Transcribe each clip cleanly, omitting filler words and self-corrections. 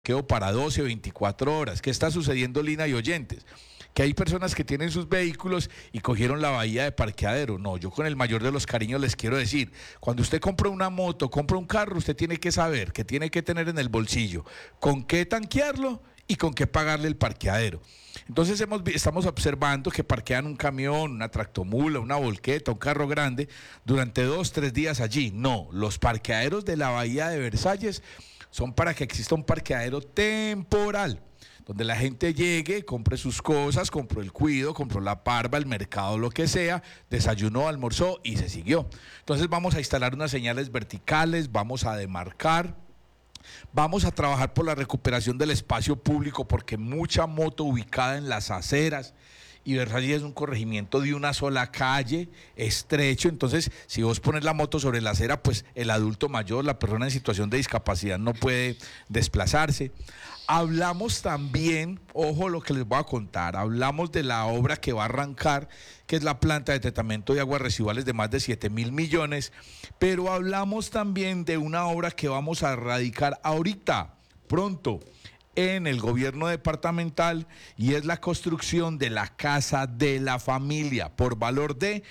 quedo para 12 o 24 horas. ¿Qué está sucediendo, Lina y oyentes? Que hay personas que tienen sus vehículos y cogieron la bahía de parqueadero. No, yo con el mayor de los cariños les quiero decir, cuando usted compra una moto, compra un carro, usted tiene que saber, que tiene que tener en el bolsillo con qué tanquearlo y con qué pagarle el parqueadero. Entonces estamos observando que parquean un camión, una tractomula, una volqueta, un carro grande durante 2, 3 días allí. No, los parqueaderos de la bahía de Versalles son para que exista un parqueadero temporal, donde la gente llegue, compre sus cosas, compró el cuido, compró la parva, el mercado, lo que sea, desayunó, almorzó y se siguió. Entonces vamos a instalar unas señales verticales, vamos a demarcar. Vamos a trabajar por la recuperación del espacio público porque mucha moto ubicada en las aceras y Versalles es un corregimiento de una sola calle, estrecho, entonces si vos pones la moto sobre la acera, pues el adulto mayor, la persona en situación de discapacidad no puede desplazarse. Hablamos también, ojo lo que les voy a contar, hablamos de la obra que va a arrancar, que es la planta de tratamiento de aguas residuales de más de 7.000 millones, pero hablamos también de una obra que vamos a radicar ahorita, pronto, en el gobierno departamental y es la construcción de la Casa de la Familia por valor de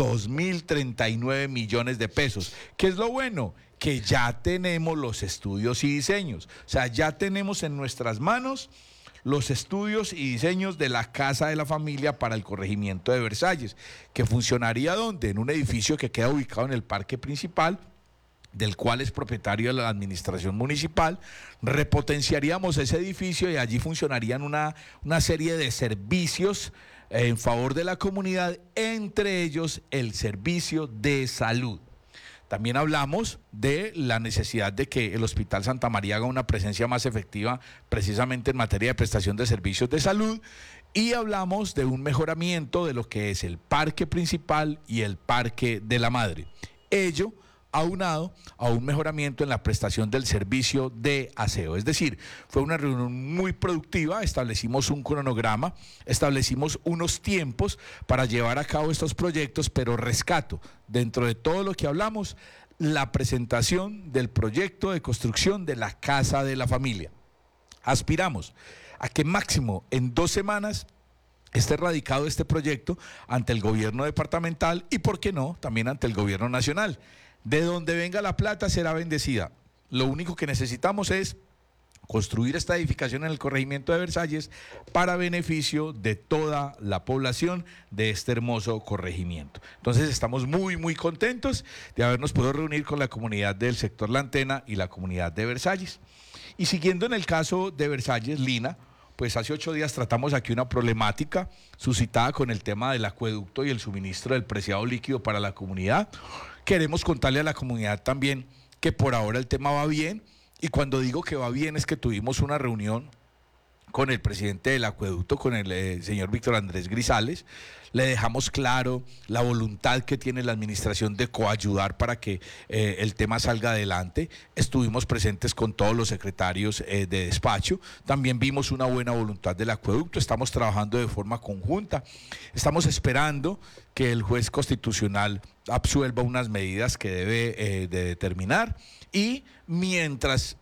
2.039 millones de pesos. ¿Qué es lo bueno? Que ya tenemos los estudios y diseños, o sea, ya tenemos en nuestras manos los estudios y diseños de la Casa de la Familia para el corregimiento de Versalles, que funcionaría ¿dónde? En un edificio que queda ubicado en el parque principal, del cual es propietario de la administración municipal, repotenciaríamos ese edificio y allí funcionarían una serie de servicios en favor de la comunidad, entre ellos el servicio de salud. También hablamos de la necesidad de que el Hospital Santa María haga una presencia más efectiva precisamente en materia de prestación de servicios de salud y hablamos de un mejoramiento de lo que es el parque principal y el parque de la Madre. Ello aunado a un mejoramiento en la prestación del servicio de aseo. Es decir, fue una reunión muy productiva, establecimos un cronograma, establecimos unos tiempos para llevar a cabo estos proyectos, pero rescato, dentro de todo lo que hablamos, la presentación del proyecto de construcción de la Casa de la Familia. Aspiramos a que máximo en 2 semanas esté radicado este proyecto ante el gobierno departamental y, ¿por qué no?, también ante el gobierno nacional. De donde venga la plata será bendecida. Lo único que necesitamos es construir esta edificación en el corregimiento de Versalles para beneficio de toda la población de este hermoso corregimiento. Entonces estamos muy contentos de habernos podido reunir con la comunidad del sector La Antena y la comunidad de Versalles. Y siguiendo en el caso de Versalles, Lina, pues hace 8 días tratamos aquí una problemática suscitada con el tema del acueducto y el suministro del preciado líquido para la comunidad. Queremos contarle a la comunidad también que por ahora el tema va bien y cuando digo que va bien es que tuvimos una reunión con el presidente del acueducto, con el señor Víctor Andrés Grisales. Le dejamos claro la voluntad que tiene la administración de coayudar para que el tema salga adelante. Estuvimos presentes con todos los secretarios de despacho. También vimos una buena voluntad del acueducto. Estamos trabajando de forma conjunta. Estamos esperando que el juez constitucional absuelva unas medidas que debe de determinar y mientras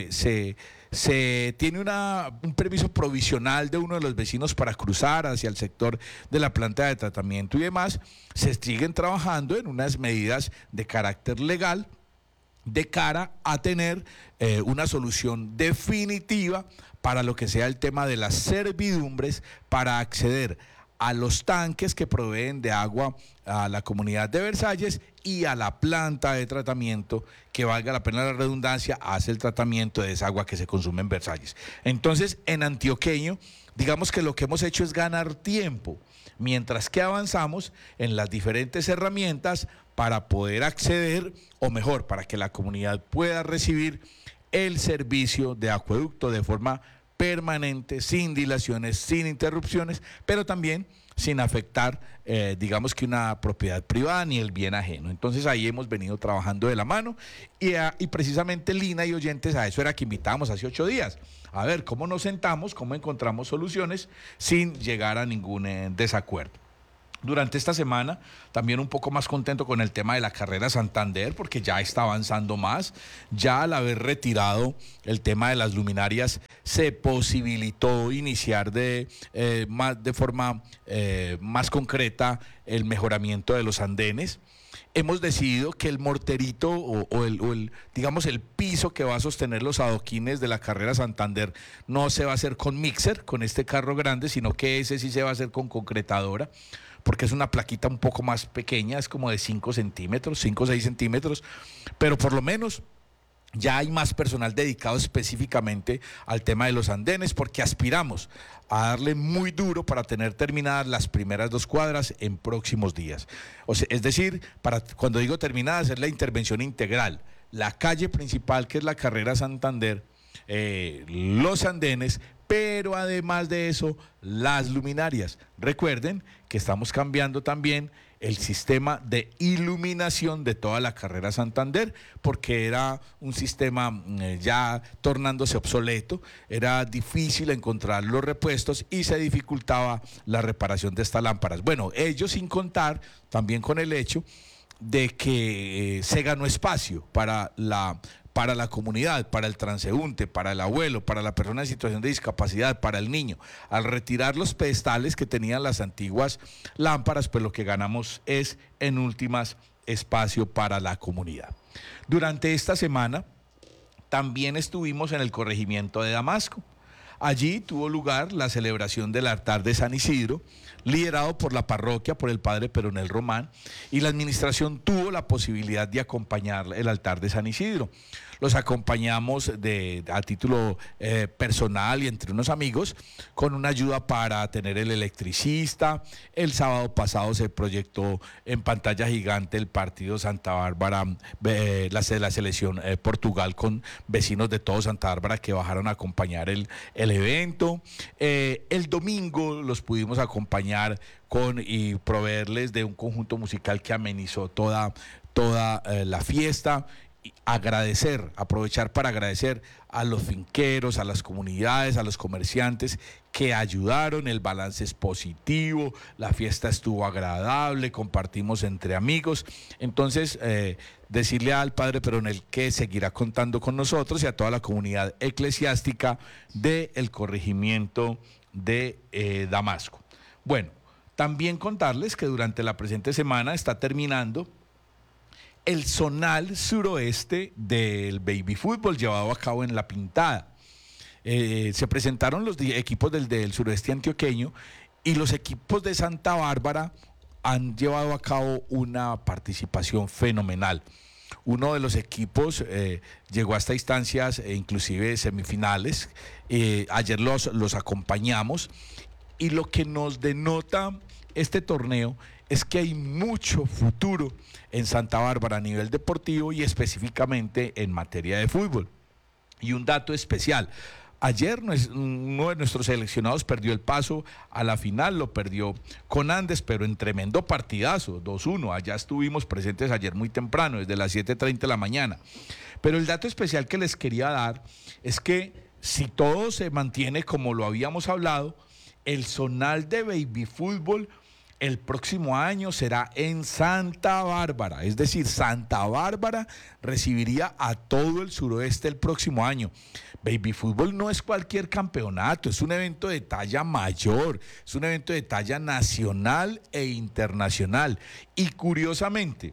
se tiene un permiso provisional de uno de los vecinos para cruzar hacia el sector de la planta de tratamiento y demás, se siguen trabajando en unas medidas de carácter legal de cara a tener una solución definitiva para lo que sea el tema de las servidumbres para acceder a los tanques que proveen de agua a la comunidad de Versalles y a la planta de tratamiento que, valga la pena la redundancia, hace el tratamiento de esa agua que se consume en Versalles. Entonces, en antioqueño, digamos que lo que hemos hecho es ganar tiempo, mientras que avanzamos en las diferentes herramientas para poder acceder, o mejor, para que la comunidad pueda recibir el servicio de acueducto de forma permanente, sin dilaciones, sin interrupciones, pero también sin afectar, digamos que una propiedad privada ni el bien ajeno. Entonces ahí hemos venido trabajando de la mano y precisamente Lina y oyentes, a eso era que invitábamos hace 8 días. A ver, cómo nos sentamos, cómo encontramos soluciones sin llegar a ningún desacuerdo. Durante esta semana, también un poco más contento con el tema de la carrera Santander, porque ya está avanzando más. Ya al haber retirado el tema de las luminarias, se posibilitó iniciar de forma más concreta el mejoramiento de los andenes. Hemos decidido que el morterito digamos, el piso que va a sostener los adoquines de la carrera Santander no se va a hacer con mixer, con este carro grande, sino que ese sí se va a hacer con concretadora, porque es una plaquita un poco más pequeña, es como de 5 centímetros, 5 o 6 centímetros, pero por lo menos ya hay más personal dedicado específicamente al tema de los andenes, porque aspiramos a darle muy duro para tener terminadas las primeras 2 cuadras en próximos días. O sea, es decir, cuando digo terminadas, es la intervención integral. La calle principal, que es la carrera Santander, los andenes, pero además de eso, las luminarias. Recuerden que estamos cambiando también el sistema de iluminación de toda la carrera Santander, porque era un sistema ya tornándose obsoleto, era difícil encontrar los repuestos y se dificultaba la reparación de estas lámparas. Bueno, ello sin contar también con el hecho de que se ganó espacio para la comunidad, para el transeúnte, para el abuelo, para la persona en situación de discapacidad, para el niño. Al retirar los pedestales que tenían las antiguas lámparas, pues lo que ganamos es, en últimas, espacio para la comunidad. Durante esta semana también estuvimos en el corregimiento de Damasco. Allí tuvo lugar la celebración del altar de San Isidro, liderado por la parroquia, por el padre Peronel Román, y la administración tuvo la posibilidad de acompañar el altar de San Isidro. Los acompañamos a título personal y entre unos amigos, con una ayuda para tener el electricista. El sábado pasado se proyectó en pantalla gigante el partido Santa Bárbara, la selección Portugal, con vecinos de todo Santa Bárbara que bajaron a acompañar el evento. El domingo los pudimos acompañar y proveerles de un conjunto musical que amenizó toda la fiesta. Aprovechar para agradecer a los finqueros, a las comunidades, a los comerciantes que ayudaron. El balance es positivo, la fiesta estuvo agradable, compartimos entre amigos. Entonces, decirle al padre Peronel que seguirá contando con nosotros y a toda la comunidad eclesiástica del corregimiento de Damasco. Bueno, también contarles que durante la presente semana está terminando el zonal suroeste del baby fútbol llevado a cabo en La Pintada. Se presentaron los equipos del suroeste antioqueño y los equipos de Santa Bárbara han llevado a cabo una participación fenomenal. Uno de los equipos llegó hasta instancias inclusive semifinales. Ayer los acompañamos y lo que nos denota este torneo es que hay mucho futuro en Santa Bárbara a nivel deportivo y específicamente en materia de fútbol. Y un dato especial: ayer uno de nuestros seleccionados perdió el paso a la final, lo perdió con Andes, pero en tremendo partidazo, 2-1. Allá estuvimos presentes ayer muy temprano, desde las 7:30 de la mañana. Pero el dato especial que les quería dar es que si todo se mantiene como lo habíamos hablado, el zonal de baby fútbol el próximo año será en Santa Bárbara, es decir, Santa Bárbara recibiría a todo el suroeste el próximo año. Baby Fútbol no es cualquier campeonato, es un evento de talla mayor, es un evento de talla nacional e internacional. Y curiosamente,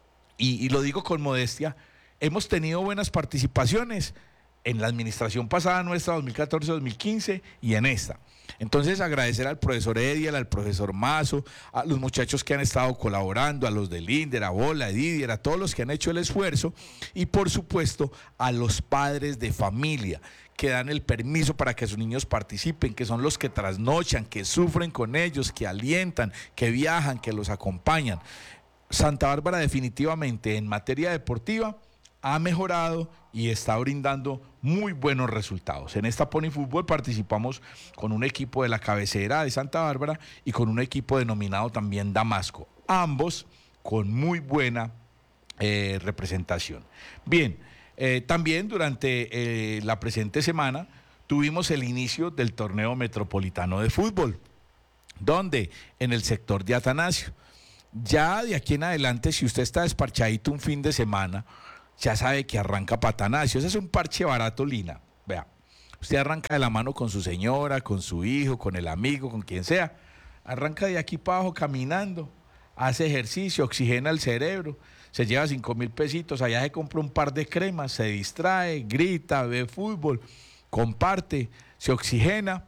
y lo digo con modestia, hemos tenido buenas participaciones en la administración pasada nuestra, 2014-2015, y en esta. Entonces, agradecer al profesor Ediel, al profesor Mazo, a los muchachos que han estado colaborando, a los de Linder, a Bola, a Didier, a todos los que han hecho el esfuerzo, y por supuesto a los padres de familia que dan el permiso para que sus niños participen, que son los que trasnochan, que sufren con ellos, que alientan, que viajan, que los acompañan. Santa Bárbara definitivamente en materia deportiva ha mejorado y está brindando muy buenos resultados. En esta Pony Fútbol participamos con un equipo de la cabecera de Santa Bárbara y con un equipo denominado también Damasco, ambos con muy buena representación. Bien, también durante la presente semana tuvimos el inicio del torneo metropolitano de fútbol. ¿Dónde? En el sector de Atanasio. Ya de aquí en adelante, si usted está desparchadito un fin de semana, ya sabe que arranca para Atanasio. Ese es un parche barato, Lina. Vea, usted arranca de la mano con su señora, con su hijo, con el amigo, con quien sea. Arranca de aquí para abajo caminando, hace ejercicio, oxigena el cerebro, se lleva 5.000 pesitos, allá se compra un par de cremas, se distrae, grita, ve fútbol, comparte, se oxigena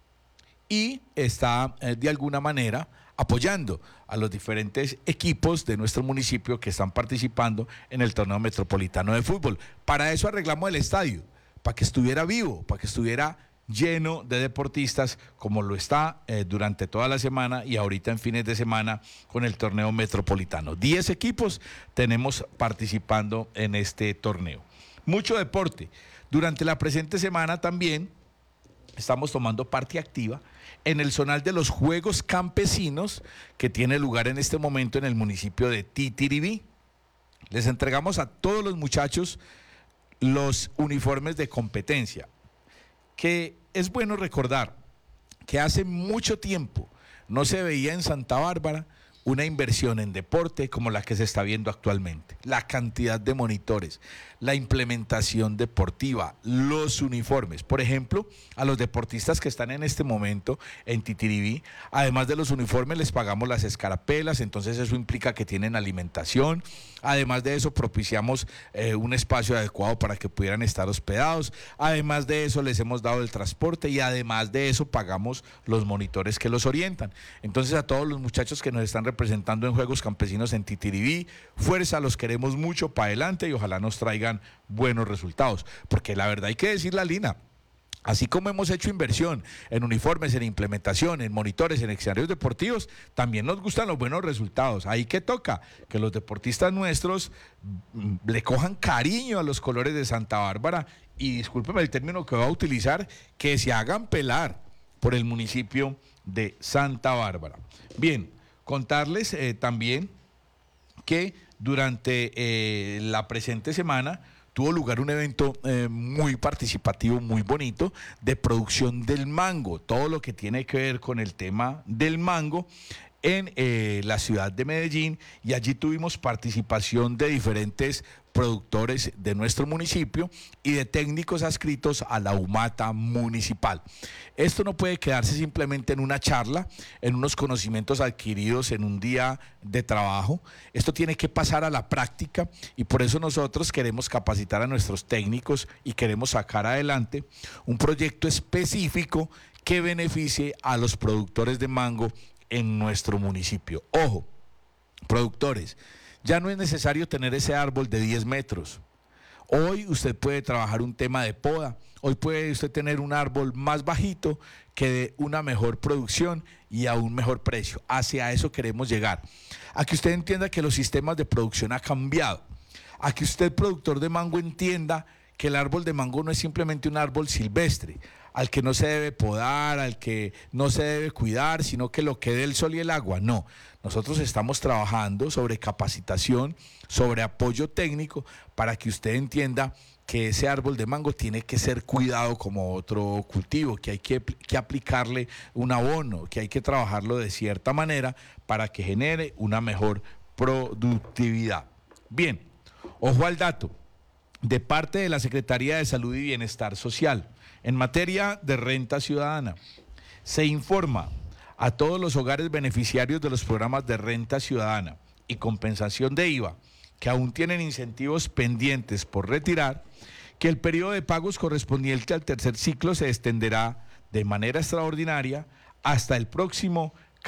y está de alguna manera apoyando a los diferentes equipos de nuestro municipio que están participando en el torneo metropolitano de fútbol. Para eso arreglamos el estadio, para que estuviera vivo, para que estuviera lleno de deportistas como lo está durante toda la semana y ahorita en fines de semana con el torneo metropolitano. 10 equipos tenemos participando en este torneo. Mucho deporte. Durante la presente semana también estamos tomando parte activa en el zonal de los Juegos Campesinos que tiene lugar en este momento en el municipio de Titiribí. Les entregamos a todos los muchachos los uniformes de competencia, que es bueno recordar que hace mucho tiempo no se veía en Santa Bárbara una inversión en deporte como la que se está viendo actualmente. La cantidad de monitores, la implementación deportiva, los uniformes. Por ejemplo, a los deportistas que están en este momento en Titiribí, además de los uniformes les pagamos las escarapelas, entonces eso implica que tienen alimentación. Además de eso propiciamos un espacio adecuado para que pudieran estar hospedados. Además de eso les hemos dado el transporte y además de eso pagamos los monitores que los orientan. Entonces a todos los muchachos que nos están representando en Juegos Campesinos en Titiribí, fuerza, los queremos mucho para adelante y ojalá nos traigan buenos resultados, porque la verdad hay que decir la Lina. Así como hemos hecho inversión en uniformes, en implementación, en monitores, en escenarios deportivos, también nos gustan los buenos resultados. Ahí que toca que los deportistas nuestros le cojan cariño a los colores de Santa Bárbara y, discúlpeme el término que voy a utilizar, que se hagan pelar por el municipio de Santa Bárbara. Bien, contarles también que durante la presente semana tuvo lugar un evento muy participativo, muy bonito, de producción del mango, todo lo que tiene que ver con el tema del mango en la ciudad de Medellín, y allí tuvimos participación de diferentes productores de nuestro municipio y de técnicos adscritos a la UMATA municipal. Esto no puede quedarse simplemente en una charla, en unos conocimientos adquiridos en un día de trabajo. Esto tiene que pasar a la práctica y por eso nosotros queremos capacitar a nuestros técnicos y queremos sacar adelante un proyecto específico que beneficie a los productores de mango en nuestro municipio. Ojo, productores, ya no es necesario tener ese árbol de 10 metros. Hoy usted puede trabajar un tema de poda, hoy puede usted tener un árbol más bajito que de una mejor producción y a un mejor precio. Hacia eso queremos llegar. A que usted entienda que los sistemas de producción han cambiado. A que usted, productor de mango, entienda que el árbol de mango no es simplemente un árbol silvestre, al que no se debe podar, al que no se debe cuidar, sino que lo que dé el sol y el agua. No, nosotros estamos trabajando sobre capacitación, sobre apoyo técnico, para que usted entienda que ese árbol de mango tiene que ser cuidado como otro cultivo, que hay que aplicarle un abono, que hay que trabajarlo de cierta manera para que genere una mejor productividad. Bien, ojo al dato. De parte de la Secretaría de Salud y Bienestar Social, en materia de renta ciudadana, se informa a todos los hogares beneficiarios de los programas de renta ciudadana y compensación de IVA que aún tienen incentivos pendientes por retirar, que el periodo de pagos correspondiente al tercer ciclo se extenderá de manera extraordinaria hasta el próximo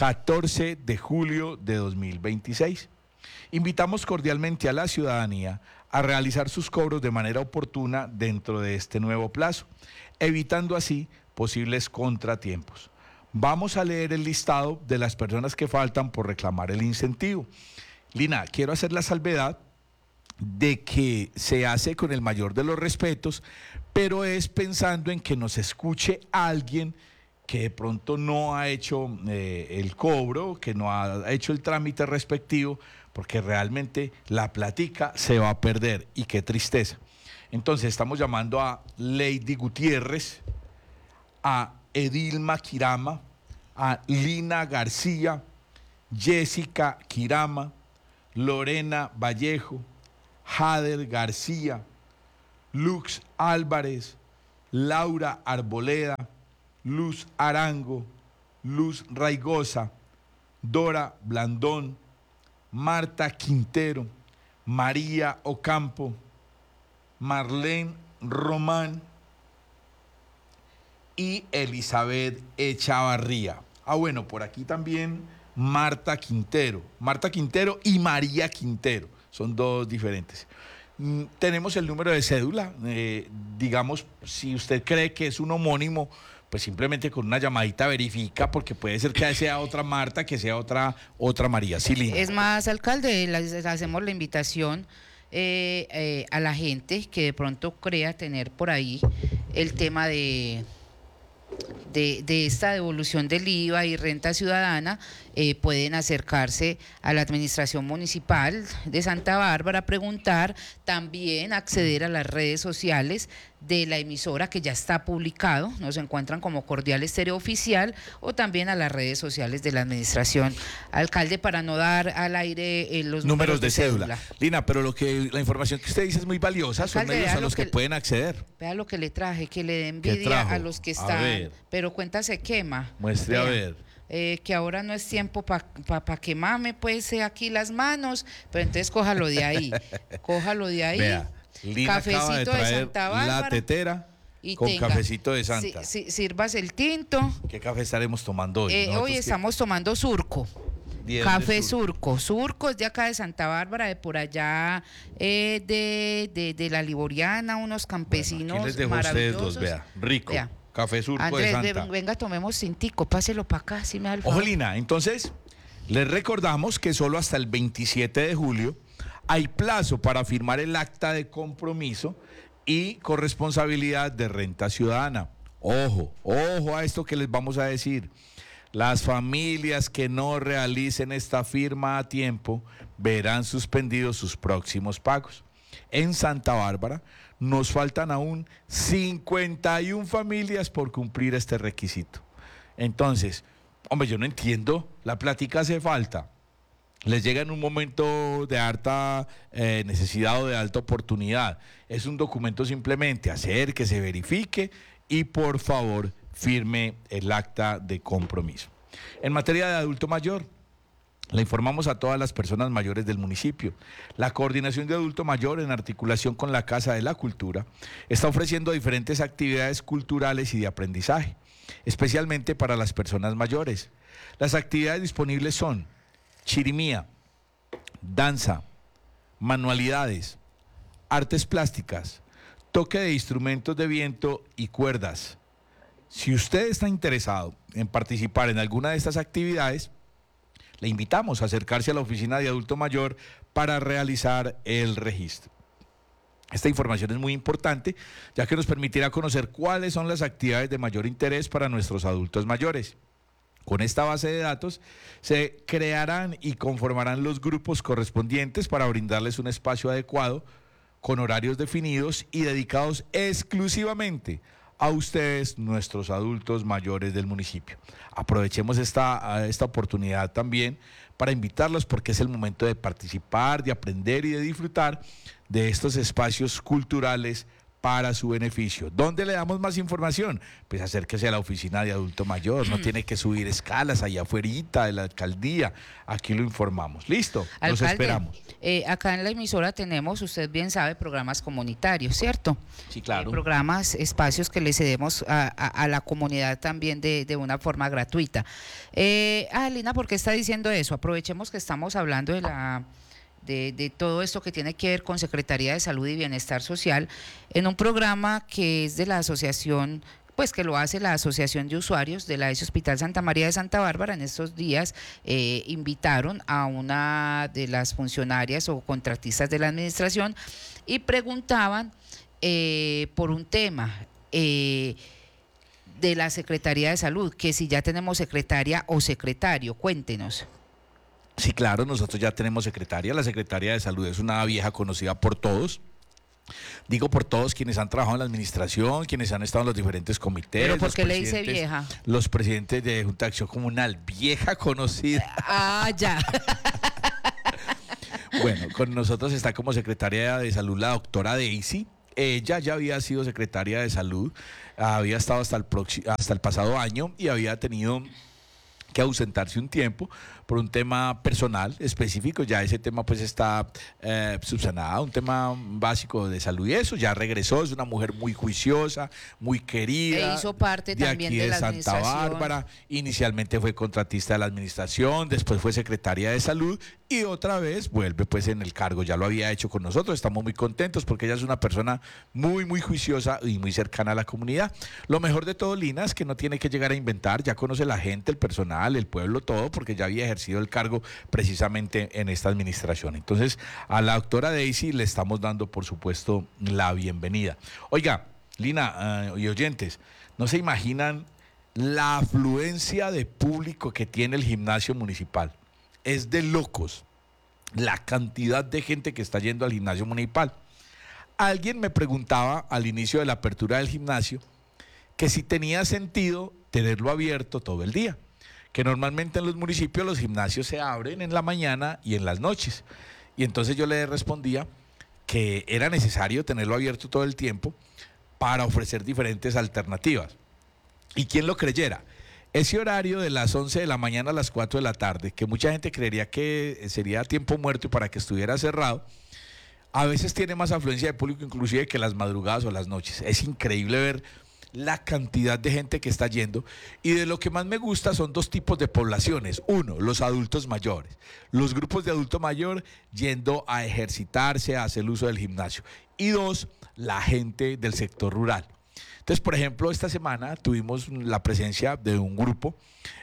14 de julio de 2026. Invitamos cordialmente a la ciudadanía a realizar sus cobros de manera oportuna dentro de este nuevo plazo, evitando así posibles contratiempos. Vamos a leer el listado de las personas que faltan por reclamar el incentivo. Lina, quiero hacer la salvedad de que se hace con el mayor de los respetos, pero es pensando en que nos escuche alguien que de pronto no ha hecho el cobro, que no ha hecho el trámite respectivo, porque realmente la platica se va a perder y qué tristeza. Entonces estamos llamando a Lady Gutiérrez, a Edilma Quirama, a Lina García, Jessica Kirama, Lorena Vallejo, Jader García, Lux Álvarez, Laura Arboleda, Luz Arango, Luz Raigosa, Dora Blandón, Marta Quintero, María Ocampo, Marlene Román y Elizabeth Echavarría. Bueno, por aquí también Marta Quintero y María Quintero, son dos diferentes. Tenemos el número de cédula, digamos, si usted cree que es un homónimo, pues simplemente con una llamadita verifica, porque puede ser que sea otra Marta, que sea otra María. Sí, Lina. Es más, alcalde, hacemos la invitación a la gente que de pronto crea tener por ahí el tema de esta devolución del IVA y renta ciudadana. Pueden acercarse a la administración municipal de Santa Bárbara, preguntar, también acceder a las redes sociales de la emisora, que ya está publicado, nos encuentran como Cordial Estéreo Oficial, o también a las redes sociales de la administración. Alcalde, para no dar al aire los números de cédula. Lina, pero la información que usted dice es muy valiosa, alcalde, son medios a los que pueden acceder. Vea lo que le traje, que le dé envidia a los que están, pero cuenta se quema. Muestre, vea, a ver. Que ahora no es tiempo para quemarme pues aquí las manos, pero entonces cójalo de ahí, Vea, Lina cafecito de Santa Bárbara, la tetera con cafecito de Santa. Sirvas el tinto. ¿Qué café estaremos tomando hoy? Hoy estamos tomando Surco. Café Surco. Surco es de acá de Santa Bárbara, de por allá de la Liboriana, unos campesinos. Bueno, aquí les dejo maravillosos. Ustedes dos, vea, rico. Vea. Café Surco Andrés, de Santa. Venga, tomemos cintico, páselo para acá, si me da el favor. Ojo, Lina, entonces les recordamos que solo hasta el 27 de julio hay plazo para firmar el acta de compromiso y corresponsabilidad de renta ciudadana. Ojo a esto que les vamos a decir. Las familias que no realicen esta firma a tiempo verán suspendidos sus próximos pagos. En Santa Bárbara nos faltan aún 51 familias por cumplir este requisito. Entonces, hombre, yo no entiendo, la plática hace falta. Les llega en un momento de alta necesidad o de alta oportunidad. Es un documento simplemente, hacer que se verifique y por favor firme el acta de compromiso. En materia de adulto mayor, le informamos a todas las personas mayores del municipio. La Coordinación de Adulto Mayor, en articulación con la Casa de la Cultura, está ofreciendo diferentes actividades culturales y de aprendizaje, especialmente para las personas mayores. Las actividades disponibles son chirimía, danza, manualidades, artes plásticas, toque de instrumentos de viento y cuerdas. Si usted está interesado en participar en alguna de estas actividades, le invitamos a acercarse a la oficina de adulto mayor para realizar el registro. Esta información es muy importante, ya que nos permitirá conocer cuáles son las actividades de mayor interés para nuestros adultos mayores. Con esta base de datos se crearán y conformarán los grupos correspondientes para brindarles un espacio adecuado, con horarios definidos y dedicados exclusivamente a ustedes, nuestros adultos mayores del municipio. Aprovechemos esta oportunidad también para invitarlos, porque es el momento de participar, de aprender y de disfrutar de estos espacios culturales para su beneficio. ¿Dónde le damos más información? Pues acérquese a la oficina de adulto mayor, no tiene que subir escalas allá afuera de la alcaldía, aquí lo informamos. ¿Listo? Los esperamos. Acá en la emisora tenemos, usted bien sabe, programas comunitarios, ¿cierto? Sí, claro. Programas, espacios que le cedemos a la comunidad también de una forma gratuita. Lina, ¿por qué está diciendo eso? Aprovechemos que estamos hablando de todo esto que tiene que ver con Secretaría de Salud y Bienestar Social, en un programa que es de la asociación, pues que lo hace la Asociación de Usuarios de la ESI Hospital Santa María de Santa Bárbara. En estos días invitaron a una de las funcionarias o contratistas de la administración y preguntaban por un tema de la Secretaría de Salud, que si ya tenemos secretaria o secretario, cuéntenos. Sí, claro, nosotros ya tenemos secretaria. La secretaria de Salud es una vieja conocida por todos. Digo por todos quienes han trabajado en la administración, quienes han estado en los diferentes comités. ¿Pero por qué le dice vieja? Los presidentes de Junta de Acción Comunal, vieja conocida. Ah, ya. Bueno, con nosotros está como secretaria de Salud la doctora Daisy. Ella ya había sido secretaria de Salud, había estado hasta el pasado año y había tenido que ausentarse un tiempo por un tema personal específico. Ya ese tema pues está subsanado, un tema básico de salud, y eso ya regresó. Es una mujer muy juiciosa, muy querida, hizo parte de también aquí de la Santa administración. Bárbara. Inicialmente fue contratista de la administración, después fue secretaria de Salud y otra vez vuelve pues en el cargo. Ya lo había hecho con nosotros, estamos muy contentos porque ella es una persona muy juiciosa y muy cercana a la comunidad. Lo mejor de todo, Lina, es que no tiene que llegar a inventar, ya conoce la gente, el personal, el pueblo, todo, porque ya había ejercido el cargo precisamente en esta administración. Entonces, a la doctora Daisy le estamos dando, por supuesto, la bienvenida. Oiga, Lina y oyentes, ¿no se imaginan la afluencia de público que tiene el gimnasio municipal? Es de locos la cantidad de gente que está yendo al gimnasio municipal. Alguien me preguntaba al inicio de la apertura del gimnasio que si tenía sentido tenerlo abierto todo el día, que normalmente en los municipios los gimnasios se abren en la mañana y en las noches. Y entonces yo le respondía que era necesario tenerlo abierto todo el tiempo para ofrecer diferentes alternativas. Y quien lo creyera, ese horario de las 11 de la mañana a las 4 de la tarde, que mucha gente creería que sería tiempo muerto y para que estuviera cerrado, a veces tiene más afluencia de público inclusive que las madrugadas o las noches. Es increíble ver la cantidad de gente que está yendo, y de lo que más me gusta son dos tipos de poblaciones. Uno, los adultos mayores, los grupos de adulto mayor yendo a ejercitarse, a hacer uso del gimnasio, y dos, la gente del sector rural. Entonces, por ejemplo, esta semana tuvimos la presencia de un grupo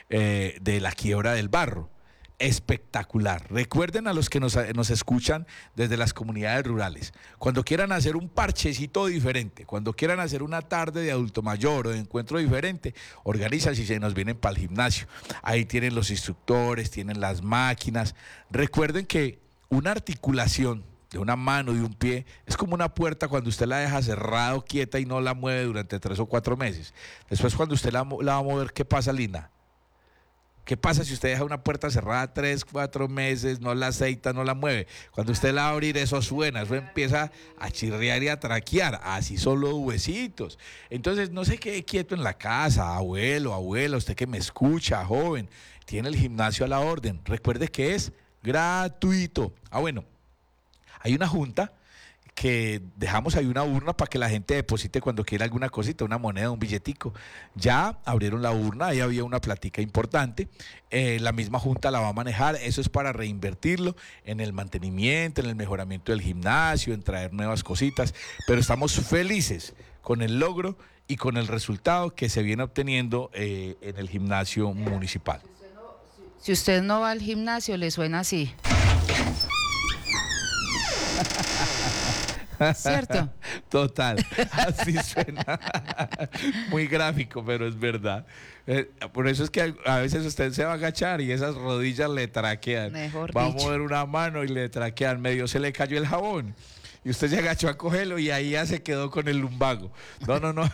de la Quiebra del Barro. Espectacular. Recuerden a los que nos escuchan desde las comunidades rurales, cuando quieran hacer un parchecito diferente, cuando quieran hacer una tarde de adulto mayor o de encuentro diferente, organizan y se nos vienen para el gimnasio. Ahí tienen los instructores, tienen las máquinas. Recuerden que una articulación de una mano, de un pie, es como una puerta cuando usted la deja cerrada o quieta y no la mueve durante 3 o 4 meses. Después, cuando usted la va a mover, ¿qué pasa, Lina? ¿Qué pasa si usted deja una puerta cerrada 3, 4 meses, no la aceita, no la mueve? Cuando usted la va a abrir, eso suena, eso empieza a chirriar y a traquear. Así son los huesitos. Entonces, no se quede quieto en la casa, abuelo, abuela, usted que me escucha, joven, tiene el gimnasio a la orden. Recuerde que es gratuito. Bueno, hay una junta que dejamos ahí una urna para que la gente deposite cuando quiera alguna cosita, una moneda, un billetico. Ya abrieron la urna, ahí había una platica importante, la misma junta la va a manejar. Eso es para reinvertirlo en el mantenimiento, en el mejoramiento del gimnasio, en traer nuevas cositas, pero estamos felices con el logro y con el resultado que se viene obteniendo en el gimnasio municipal. Si usted no va al gimnasio, le suena así. ¿Cierto? Total, así suena. Muy gráfico, pero es verdad. Por eso es que a veces usted se va a agachar y esas rodillas le traquean. Va a mover una mano y le traquean. Medio se le cayó el jabón y usted se agachó a cogerlo y ahí ya se quedó con el lumbago. No.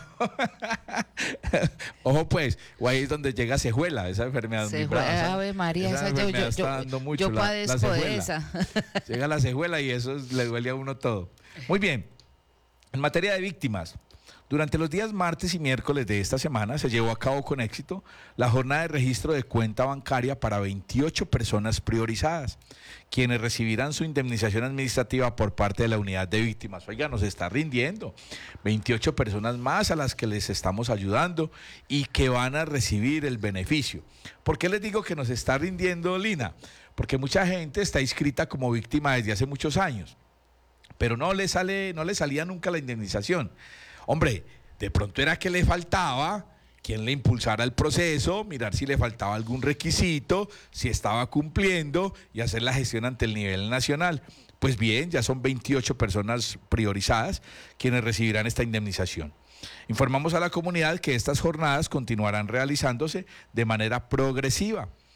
Ojo pues, o ahí es donde llega cejuela, esa enfermedad. Ave María, esa está dando mucho. Yo padezco de esa. Llega la cejuela y eso le duele a uno todo. Muy bien, en materia de víctimas, durante los días martes y miércoles de esta semana se llevó a cabo con éxito la jornada de registro de cuenta bancaria para 28 personas priorizadas, quienes recibirán su indemnización administrativa por parte de la unidad de víctimas. Oiga, nos está rindiendo 28 personas más a las que les estamos ayudando y que van a recibir el beneficio. ¿Por qué les digo que nos está rindiendo, Lina? Porque mucha gente está inscrita como víctima desde hace muchos años, pero no le salía nunca la indemnización. Hombre, de pronto era que le faltaba quien le impulsara el proceso, mirar si le faltaba algún requisito, si estaba cumpliendo y hacer la gestión ante el nivel nacional. Pues bien, ya son 28 personas priorizadas quienes recibirán esta indemnización. Informamos a la comunidad que estas jornadas continuarán realizándose de manera progresiva.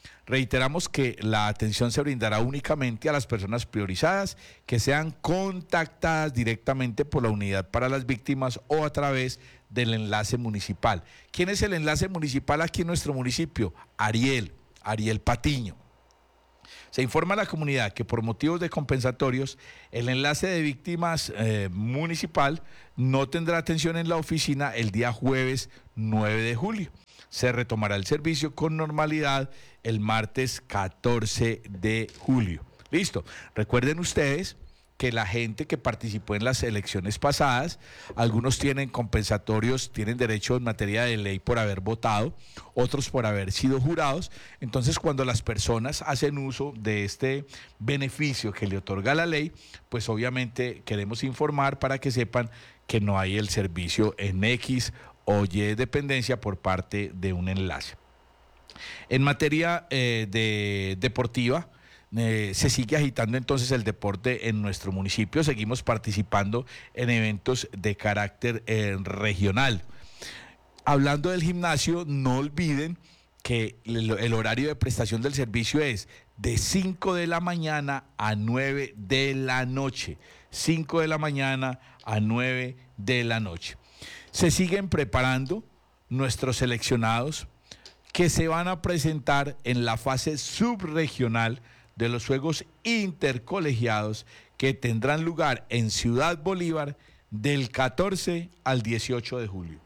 Reiteramos que la atención se brindará únicamente a las personas priorizadas que sean contactadas directamente por la unidad para las víctimas o a través del enlace municipal. ¿Quién es el enlace municipal aquí en nuestro municipio? Ariel Patiño. Se informa a la comunidad que por motivos de compensatorios, el enlace de víctimas municipal no tendrá atención en la oficina el día jueves 9 de julio. Se retomará el servicio con normalidad el martes 14 de julio. Listo. Recuerden ustedes que la gente que participó en las elecciones pasadas, algunos tienen compensatorios, tienen derecho en materia de ley por haber votado, otros por haber sido jurados. Entonces, cuando las personas hacen uso de este beneficio que le otorga la ley, pues obviamente queremos informar para que sepan que no hay el servicio en X o Y dependencia por parte de un enlace. En materia deportiva, se sigue agitando entonces el deporte en nuestro municipio, seguimos participando en eventos de carácter regional. Hablando del gimnasio, no olviden que el horario de prestación del servicio es de 5 de la mañana a 9 de la noche. 5 de la mañana a 9 de la noche. Se siguen preparando nuestros seleccionados que se van a presentar en la fase subregional de los Juegos Intercolegiados que tendrán lugar en Ciudad Bolívar del 14 al 18 de julio.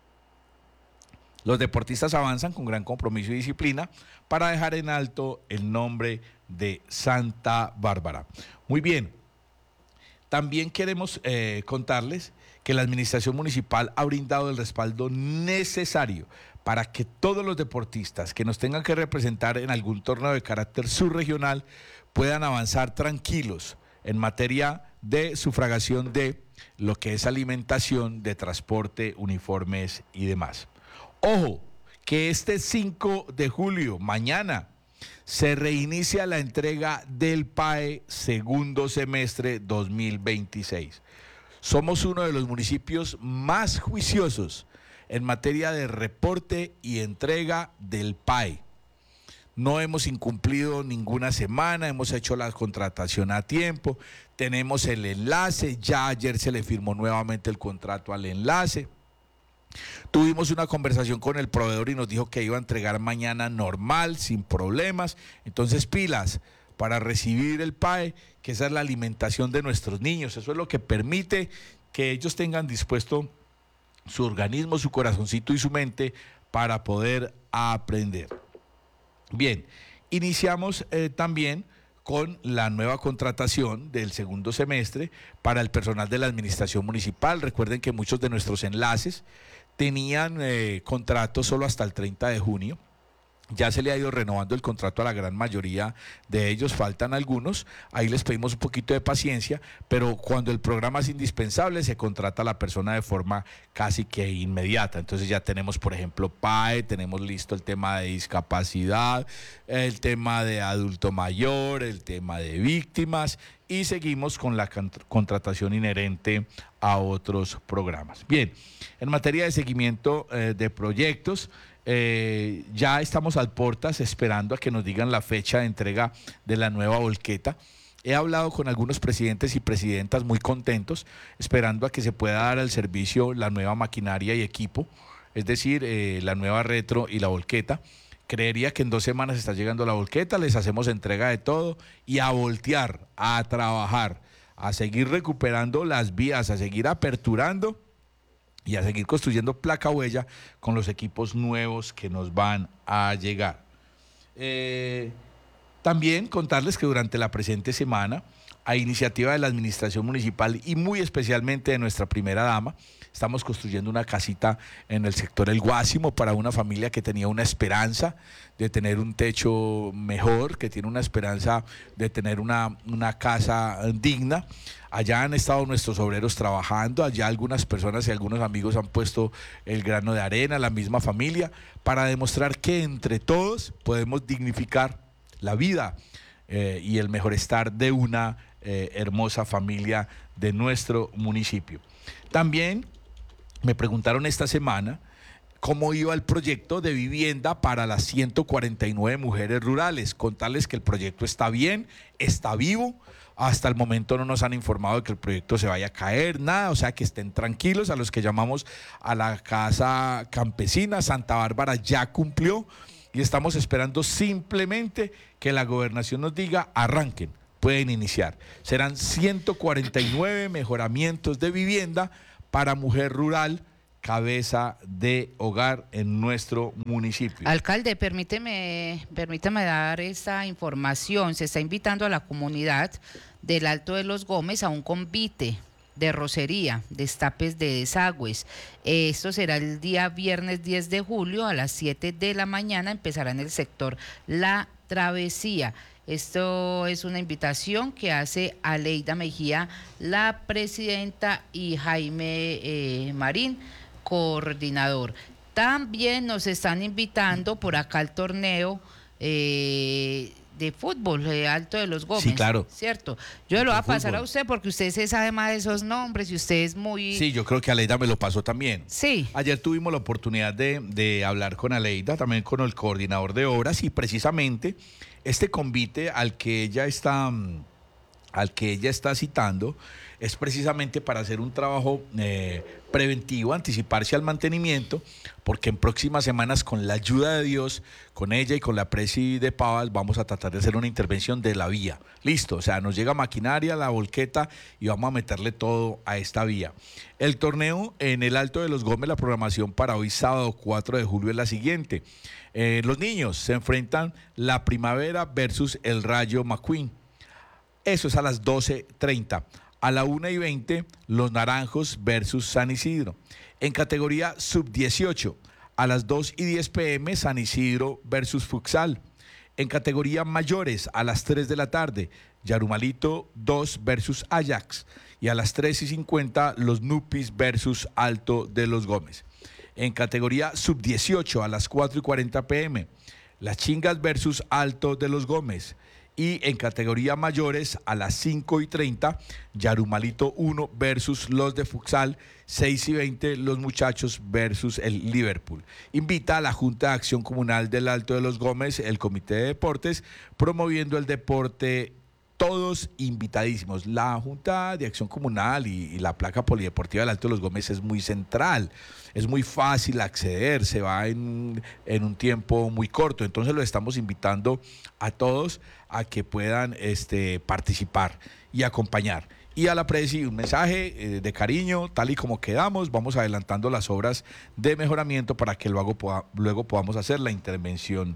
Los deportistas avanzan con gran compromiso y disciplina para dejar en alto el nombre de Santa Bárbara. Muy bien, también queremos contarles que la administración municipal ha brindado el respaldo necesario para que todos los deportistas que nos tengan que representar en algún torneo de carácter subregional puedan avanzar tranquilos en materia de sufragación de lo que es alimentación, de transporte, uniformes y demás. Ojo, que este 5 de julio, mañana, se reinicia la entrega del PAE segundo semestre 2026. Somos uno de los municipios más juiciosos en materia de reporte y entrega del PAE. No hemos incumplido ninguna semana, hemos hecho la contratación a tiempo, tenemos el enlace, ya ayer se le firmó nuevamente el contrato al enlace. Tuvimos una conversación con el proveedor y nos dijo que iba a entregar mañana normal, sin problemas. Entonces, pilas para recibir el PAE, que esa es la alimentación de nuestros niños. Eso es lo que permite que ellos tengan dispuesto su organismo, su corazoncito y su mente para poder aprender. Bien, iniciamos también con la nueva contratación del segundo semestre para el personal de la administración municipal. Recuerden que muchos de nuestros enlaces tenían contratos solo hasta el 30 de junio. Ya se le ha ido renovando el contrato a la gran mayoría de ellos, faltan algunos, ahí les pedimos un poquito de paciencia, pero cuando el programa es indispensable se contrata a la persona de forma casi que inmediata. Entonces ya tenemos, por ejemplo, PAE, tenemos listo el tema de discapacidad, el tema de adulto mayor, el tema de víctimas y seguimos con la contratación inherente a otros programas. Bien, en materia de seguimiento de proyectos, ya estamos al portas esperando a que nos digan la fecha de entrega de la nueva volqueta. He hablado con algunos presidentes y presidentas muy contentos, esperando a que se pueda dar al servicio la nueva maquinaria y equipo, es decir, la nueva retro y la volqueta. Creería que en 2 semanas está llegando la volqueta, les hacemos entrega de todo y a voltear, a trabajar, a seguir recuperando las vías, a seguir aperturando y a seguir construyendo placa huella con los equipos nuevos que nos van a llegar. También contarles que durante la presente semana, a iniciativa de la administración municipal y muy especialmente de nuestra primera dama, estamos construyendo una casita en el sector El Guásimo para una familia que tenía una esperanza de tener un techo mejor, que tiene una esperanza de tener una casa digna. Allá han estado nuestros obreros trabajando, allá algunas personas y algunos amigos han puesto el grano de arena, la misma familia, para demostrar que entre todos podemos dignificar la vida y el mejor estar de una hermosa familia de nuestro municipio. También me preguntaron esta semana cómo iba el proyecto de vivienda para las 149 mujeres rurales. Contarles que el proyecto está bien, está vivo. Hasta el momento no nos han informado de que el proyecto se vaya a caer, nada, o sea que estén tranquilos. A los que llamamos a la Casa Campesina, Santa Bárbara ya cumplió y estamos esperando simplemente que la gobernación nos diga, arranquen, pueden iniciar. Serán 149 mejoramientos de vivienda para mujer rural, cabeza de hogar en nuestro municipio. Alcalde, permítame dar esta información. Se está invitando a la comunidad del Alto de los Gómez a un convite de rocería, destapes de desagües. Esto será el día viernes 10 de julio a las 7 de la mañana. Empezará en el sector La Travesía. Esto es una invitación que hace Aleida Mejía, la presidenta, y Jaime Marín, coordinador. También nos están invitando por acá al torneo de fútbol Alto de los Gómez. Sí, claro. ¿Cierto? Yo lo voy a pasar a usted porque usted se sabe más de esos nombres y usted es muy... Sí, yo creo que Aleida me lo pasó también. Sí. Ayer tuvimos la oportunidad de hablar con Aleida, también con el coordinador de obras, y precisamente este convite al que ella está citando es precisamente para hacer un trabajo preventivo, anticiparse al mantenimiento, porque en próximas semanas, con la ayuda de Dios, con ella y con la presi de Pavas, vamos a tratar de hacer una intervención de la vía. Listo, o sea, nos llega maquinaria, la volqueta, y vamos a meterle todo a esta vía. El torneo en el Alto de los Gómez, la programación para hoy sábado 4 de julio es la siguiente. Los niños se enfrentan la Primavera versus el Rayo McQueen. Eso es a las 12:30. A la 1:20, los Naranjos versus San Isidro. En categoría sub-18, a las 2:10 p.m., San Isidro versus Futsal. En categoría mayores, a las 3 de la tarde, Yarumalito 2 versus Ajax. Y a las 3:50, los Nupis versus Alto de los Gómez. En categoría sub-18, a las 4:40 p.m., las Chingas versus Alto de los Gómez. Y en categoría mayores, a las 5:30, Yarumalito 1 versus los de Futsal, 6:20, los Muchachos versus el Liverpool. Invita a la Junta de Acción Comunal del Alto de los Gómez, el Comité de Deportes, promoviendo el deporte. Todos invitadísimos. La Junta de Acción Comunal y la placa polideportiva del Alto de los Gómez es muy central, es muy fácil acceder, se va en un tiempo muy corto, entonces lo estamos invitando a todos a que puedan participar y acompañar. Y a la presi un mensaje de cariño, tal y como quedamos, vamos adelantando las obras de mejoramiento para que luego podamos hacer la intervención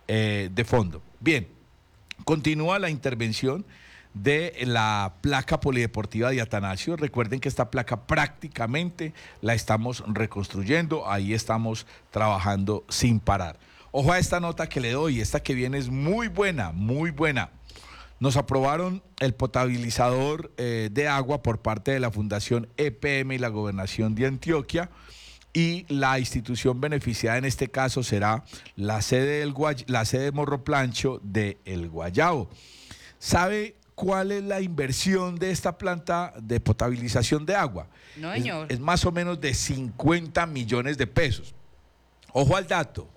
de fondo. Bien. Continúa la intervención de la placa polideportiva de Atanasio. Recuerden que esta placa prácticamente la estamos reconstruyendo, ahí estamos trabajando sin parar. Ojo a esta nota que le doy, esta que viene es muy buena, muy buena. Nos aprobaron el potabilizador de agua por parte de la Fundación EPM y la Gobernación de Antioquia. Y la institución beneficiada en este caso será la sede de Morro Plancho de El Guayabo. ¿Sabe cuál es la inversión de esta planta de potabilización de agua? No, señor. Es más o menos de 50 millones de pesos. Ojo al dato,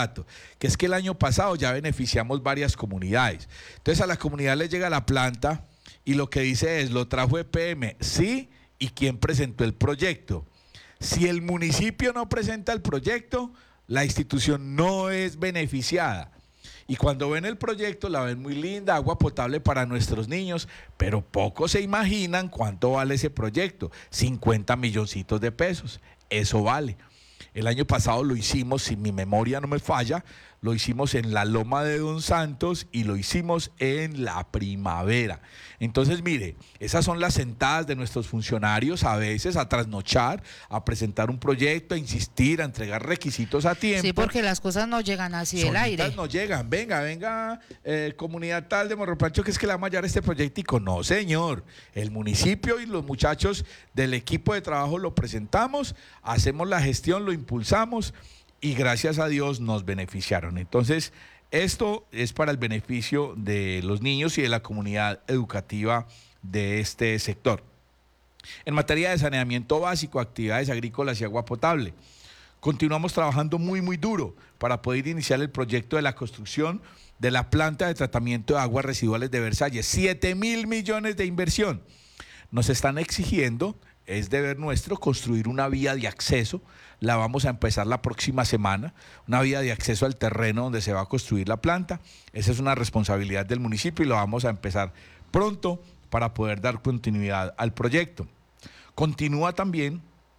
que es que el año pasado ya beneficiamos varias comunidades. Entonces a la comunidad le llega la planta y lo que dice es, ¿lo trajo EPM? Sí, ¿y quién presentó el proyecto? Si el municipio no presenta el proyecto, la institución no es beneficiada. Y cuando ven el proyecto, la ven muy linda, agua potable para nuestros niños, pero pocos se imaginan cuánto vale ese proyecto. 50 milloncitos de pesos, eso vale. El año pasado lo hicimos, si mi memoria no me falla, lo hicimos en la Loma de Don Santos y lo hicimos en la Primavera. Entonces, mire, esas son las sentadas de nuestros funcionarios a veces a trasnochar, a presentar un proyecto, a insistir, a entregar requisitos a tiempo. Sí, porque las cosas no llegan así del aire. No llegan, venga, comunidad tal de Morro Plancho, que es que le vamos a hallar este proyectico. No, señor, el municipio y los muchachos del equipo de trabajo lo presentamos, hacemos la gestión, lo impulsamos y gracias a Dios nos beneficiaron. Entonces, esto es para el beneficio de los niños y de la comunidad educativa de este sector. En materia de saneamiento básico, actividades agrícolas y agua potable, Continuamos trabajando muy duro para poder iniciar el proyecto de la construcción de la planta de tratamiento de aguas residuales de Versalles. 7.000 millones de inversión. Nos están exigiendo, es deber nuestro, construir una vía de acceso. La vamos a empezar la próxima semana, una vía de acceso al terreno donde se va a construir la planta. Esa es una responsabilidad del municipio y lo vamos a empezar pronto para poder dar continuidad al proyecto. Continúa también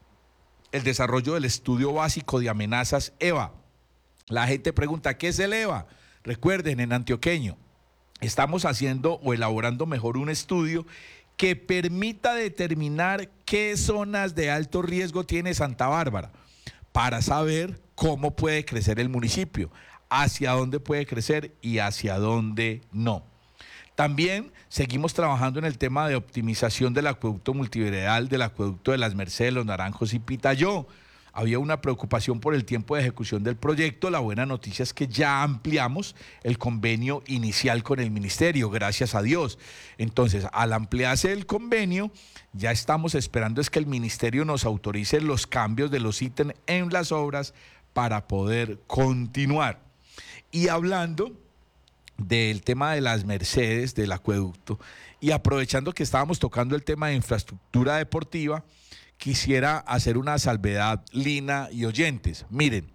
el desarrollo del estudio básico de amenazas EVA. La gente pregunta, ¿qué es el EVA? Recuerden, en Antioqueño estamos haciendo o elaborando mejor un estudio que permita determinar qué zonas de alto riesgo tiene Santa Bárbara para saber cómo puede crecer el municipio, hacia dónde puede crecer y hacia dónde no. También seguimos trabajando en el tema de optimización del acueducto multiveredal, del acueducto de Las Mercedes, Los Naranjos y Pitayó. Había una preocupación por el tiempo de ejecución del proyecto. La buena noticia es que ya ampliamos el convenio inicial con el ministerio, gracias a Dios. Entonces, al ampliarse el convenio, ya estamos esperando es que el ministerio nos autorice los cambios de los ítems en las obras para poder continuar. Y hablando del tema de Las Mercedes, del acueducto, y aprovechando que estábamos tocando el tema de infraestructura deportiva, quisiera hacer una salvedad, Lina y oyentes. Miren,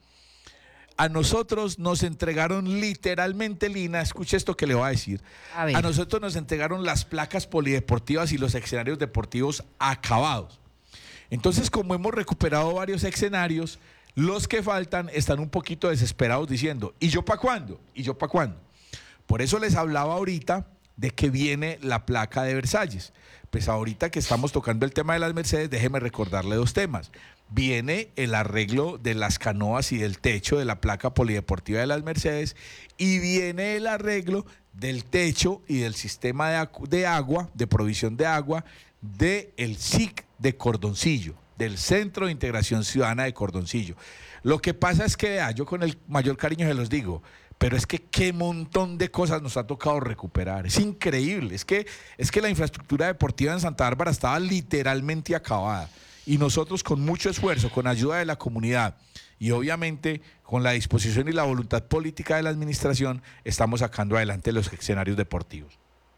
a nosotros nos entregaron literalmente, Lina, escuche esto que le voy a decir. A nosotros nos entregaron las placas polideportivas y los escenarios deportivos acabados. Entonces, como hemos recuperado varios escenarios, los que faltan están un poquito desesperados diciendo, ¿y yo para cuándo? ¿Y yo para cuándo? Por eso les hablaba ahorita de que viene la placa de Versalles. Pues ahorita que estamos tocando el tema de Las Mercedes, déjeme recordarle dos temas. Viene el arreglo de las canoas y del techo de la placa polideportiva de Las Mercedes y viene el arreglo del techo y del sistema de agua, de provisión de agua, del SIC de Cordoncillo, del Centro de Integración Ciudadana de Cordoncillo. Lo que pasa es que, yo con el mayor cariño se los digo, pero es que qué montón de cosas nos ha tocado recuperar. Es increíble. Es que la infraestructura deportiva en Santa Bárbara estaba literalmente acabada. Y nosotros con mucho esfuerzo, con ayuda de la comunidad y obviamente con la disposición y la voluntad política de la administración, estamos sacando adelante los escenarios deportivos.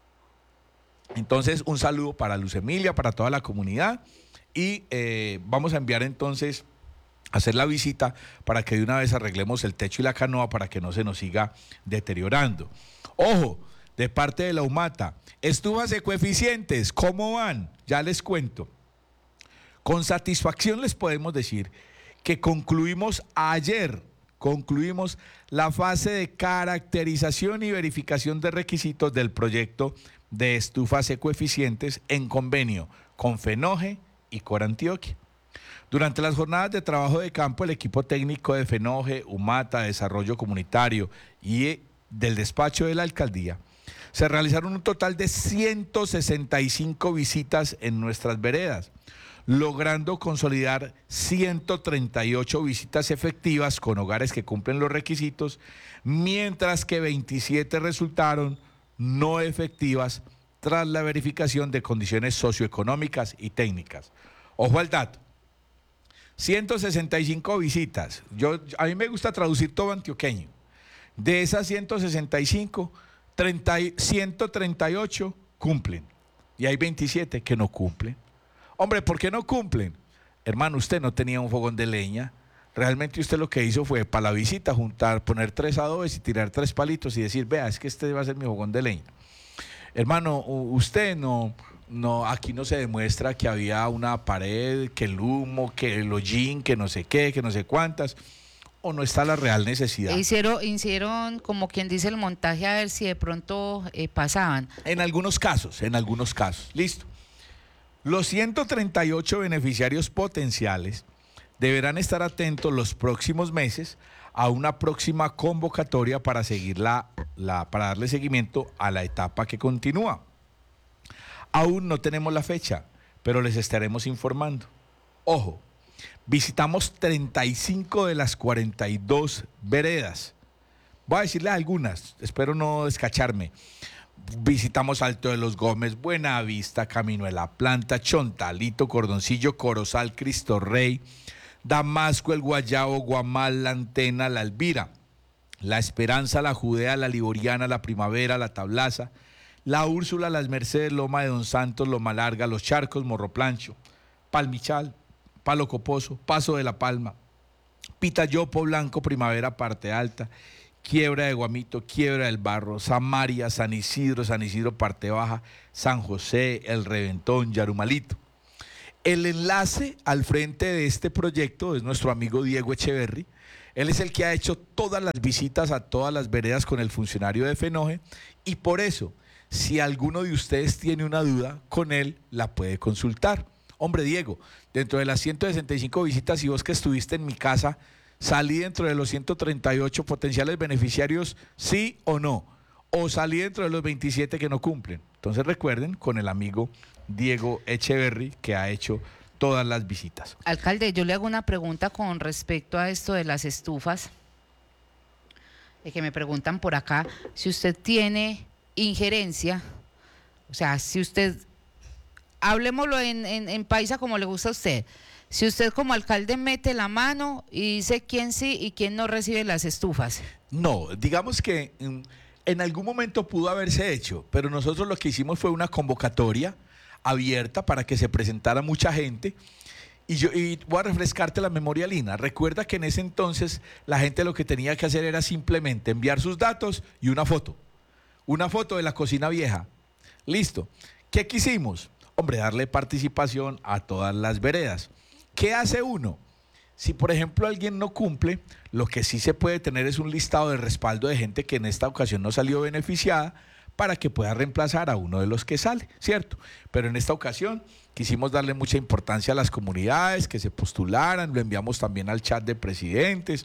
Entonces, un saludo para Luz Emilia, para toda la comunidad y vamos a enviar entonces hacer la visita para que de una vez arreglemos el techo y la canoa para que no se nos siga deteriorando. Ojo, de parte de la UMATA, estufas ecoeficientes, ¿cómo van? Ya les cuento. Con satisfacción les podemos decir que concluimos la fase de caracterización y verificación de requisitos del proyecto de estufas ecoeficientes en convenio con FENOGE y Corantioquia. Durante las jornadas de trabajo de campo, el equipo técnico de FENOGE, UMATA, Desarrollo Comunitario y del despacho de la alcaldía, se realizaron un total de 165 visitas en nuestras veredas, logrando consolidar 138 visitas efectivas con hogares que cumplen los requisitos, mientras que 27 resultaron no efectivas tras la verificación de condiciones socioeconómicas y técnicas. Ojo al dato. 165 visitas. A mí me gusta traducir todo antioqueño. De esas 165, 138 cumplen. Y hay 27 que no cumplen. Hombre, ¿por qué no cumplen? Hermano, usted no tenía un fogón de leña. Realmente usted lo que hizo fue para la visita juntar, poner 3 adobes y tirar 3 palitos y decir, vea, es que este va a ser mi fogón de leña. Hermano, usted no, aquí no se demuestra que había una pared, que el humo, que el hollín, que no sé qué, que no sé cuántas, o no está la real necesidad. Hicieron como quien dice el montaje a ver si de pronto pasaban. En algunos casos, listo. Los 138 beneficiarios potenciales deberán estar atentos los próximos meses a una próxima convocatoria para seguir para darle seguimiento a la etapa que continúa. Aún no tenemos la fecha, pero les estaremos informando. Ojo, visitamos 35 de las 42 veredas. Voy a decirles algunas, espero no descacharme. Visitamos Alto de los Gómez, Buenavista, Camino de la Planta, Chontalito, Cordoncillo, Corozal, Cristo Rey, Damasco, el Guayabo, Guamal, la Antena, la Elvira, la Esperanza, la Judea, la Liboriana, la Primavera, la Tablaza, la Úrsula, las Mercedes, Loma de Don Santos, Loma Larga, Los Charcos, Morro Plancho, Palmichal, Palo Coposo, Paso de la Palma, Pitayopo, Blanco, Primavera, Parte Alta, Quiebra de Guamito, Quiebra del Barro, Samaria, San Isidro, Parte Baja, San José, El Reventón, Yarumalito. El enlace al frente de este proyecto es nuestro amigo Diego Echeverry. Él es el que ha hecho todas las visitas a todas las veredas con el funcionario de FENOGE y por eso, si alguno de ustedes tiene una duda, con él la puede consultar. Hombre, Diego, dentro de las 165 visitas y vos que estuviste en mi casa, ¿salí dentro de los 138 potenciales beneficiarios, sí o no? ¿O salí dentro de los 27 que no cumplen? Entonces recuerden, con el amigo Diego Echeverry, que ha hecho todas las visitas. Alcalde, yo le hago una pregunta con respecto a esto de las estufas, que me preguntan por acá, si usted tiene injerencia, o sea, si usted, hablemoslo en paisa como le gusta a usted, si usted como alcalde mete la mano y dice quién sí y quién no recibe las estufas. No, digamos que en algún momento pudo haberse hecho, pero nosotros lo que hicimos fue una convocatoria abierta para que se presentara mucha gente. Y voy a refrescarte la memoria, Lina. Recuerda que en ese entonces la gente lo que tenía que hacer era simplemente enviar sus datos y una foto. Una foto de la cocina vieja. Listo. ¿Qué quisimos? Hombre, darle participación a todas las veredas. ¿Qué hace uno? Si, por ejemplo, alguien no cumple, lo que sí se puede tener es un listado de respaldo de gente que en esta ocasión no salió beneficiada para que pueda reemplazar a uno de los que sale, ¿cierto? Pero en esta ocasión quisimos darle mucha importancia a las comunidades que se postularan, lo enviamos también al chat de presidentes,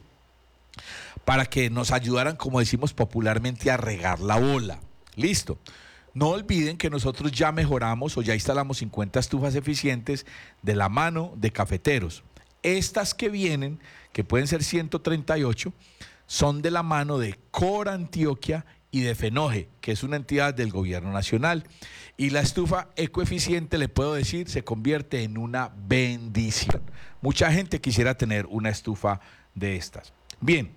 para que nos ayudaran, como decimos popularmente, a regar la bola. Listo. No olviden que nosotros ya mejoramos o ya instalamos 50 estufas eficientes de la mano de cafeteros. Estas que vienen, que pueden ser 138, son de la mano de Cor Antioquia y de FENOGE, que es una entidad del gobierno nacional. Y la estufa ecoeficiente, le puedo decir, se convierte en una bendición. Mucha gente quisiera tener una estufa de estas. Bien,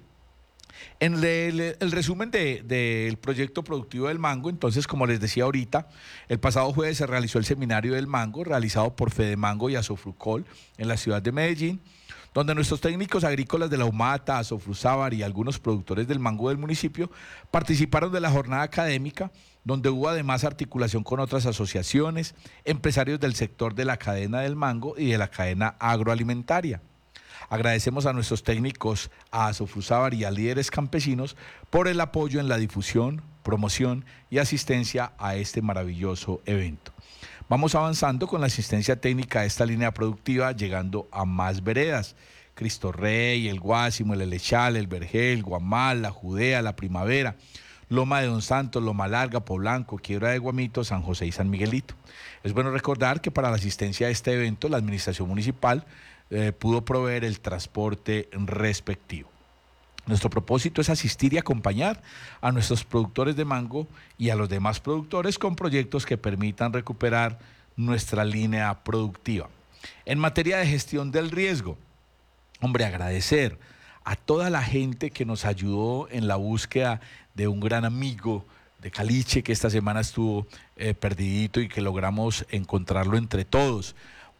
en el resumen del proyecto productivo del mango, entonces, como les decía ahorita, el pasado jueves se realizó el seminario del mango, realizado por Fedemango y Asofrucol en la ciudad de Medellín, donde nuestros técnicos agrícolas de la UMATA, Asofruzábar y algunos productores del mango del municipio participaron de la jornada académica, donde hubo además articulación con otras asociaciones, empresarios del sector de la cadena del mango y de la cadena agroalimentaria. Agradecemos a nuestros técnicos, a Asofruzábar y a líderes campesinos por el apoyo en la difusión, promoción y asistencia a este maravilloso evento. Vamos avanzando con la asistencia técnica de esta línea productiva, llegando a más veredas. Cristo Rey, El Guásimo, El Elechal, El Vergel, Guamal, La Judea, La Primavera, Loma de Don Santos, Loma Larga, Poblanco, Quiebra de Guamito, San José y San Miguelito. Es bueno recordar que para la asistencia a este evento, la administración municipal pudo proveer el transporte respectivo. Nuestro propósito es asistir y acompañar a nuestros productores de mango y a los demás productores con proyectos que permitan recuperar nuestra línea productiva. En materia de gestión del riesgo, hombre, agradecer a toda la gente que nos ayudó en la búsqueda de un gran amigo de Caliche que esta semana estuvo perdidito y que logramos encontrarlo entre todos.